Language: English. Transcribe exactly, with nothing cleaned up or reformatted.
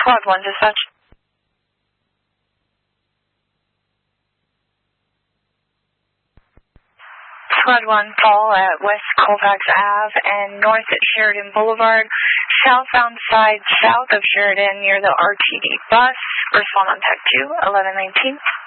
Squad one, dispatch. Squad one, call at West Colfax Avenue and north at Sheridan Boulevard, southbound side south of Sheridan near the R T D bus. Respond on tech two, eleven nineteen.